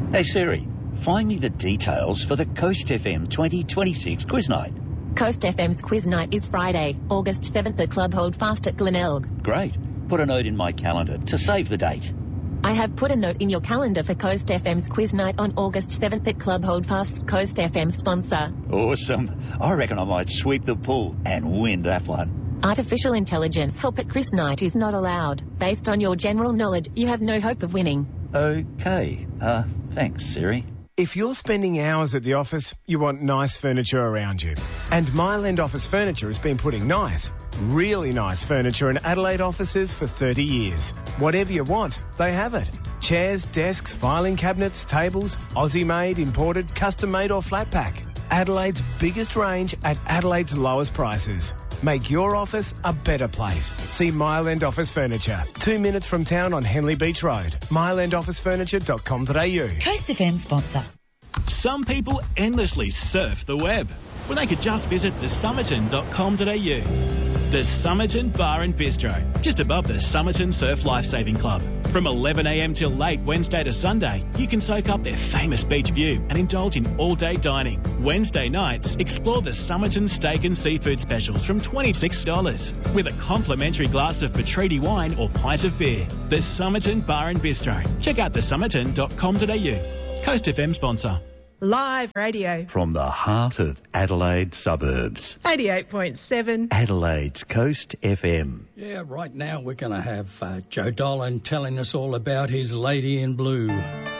Hey Siri, find me the details for the Coast FM 2026 quiz night. Coast FM's quiz night is Friday, August 7th at Club Holdfast at Glenelg. Great. Put a note in my calendar to save the date. I have put a note in your calendar for Coast FM's quiz night on August 7th at Club Holdfast's Coast FM sponsor. Awesome. I reckon I might sweep the pool and win that one. Artificial intelligence help at quiz night is not allowed. Based on your general knowledge, you have no hope of winning. Okay. Thanks, Siri. If you're spending hours at the office, you want nice furniture around you. And Mile End Office Furniture has been putting nice, really nice furniture in Adelaide offices for 30 years. Whatever you want, they have it. Chairs, desks, filing cabinets, tables, Aussie-made, imported, custom-made or flat pack. Adelaide's biggest range at Adelaide's lowest prices. Make your office a better place. See Mile End Office Furniture. 2 minutes from town on Henley Beach Road. mileendofficefurniture.com.au. Coast FM sponsor. Some people endlessly surf the web when they could just visit thesomerton.com.au. The Somerton Bar and Bistro, just above the Somerton Surf Lifesaving Club. From 11am till late Wednesday to Sunday, you can soak up their famous beach view and indulge in all-day dining. Wednesday nights, explore the Somerton Steak and Seafood specials from $26 with a complimentary glass of Petriti wine or pint of beer. The Somerton Bar and Bistro. Check out thesomerton.com.au. Coast FM sponsor. Live radio. From the heart of Adelaide suburbs. 88.7. Adelaide's Coast FM. Yeah, right now we're going to have Joe Dolan telling us all about his Lady in Blue.